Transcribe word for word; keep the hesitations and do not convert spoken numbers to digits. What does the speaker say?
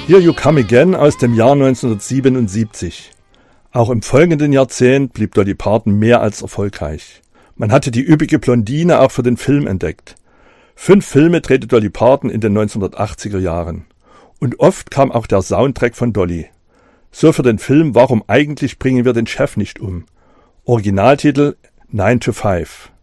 Here You Come Again aus dem Jahr neunzehnhundertsiebenundsiebzig. Auch im folgenden Jahrzehnt blieb Dolly Parton mehr als erfolgreich. Man hatte die üppige Blondine auch für den Film entdeckt. Fünf Filme drehte Dolly Parton in den neunzehnhundertachtziger Jahren. Und oft kam auch der Soundtrack von Dolly. So für den Film Warum eigentlich bringen wir den Chef nicht um? Originaltitel nine to five.